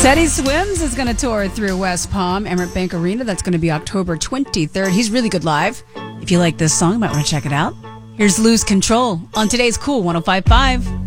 Teddy Swims is going to tour through West Palm, Emirates Bank Arena. That's going to be October 23rd. He's really good live. If you like this song, you might want to check it out. Here's Lose Control on today's Cool 105.5.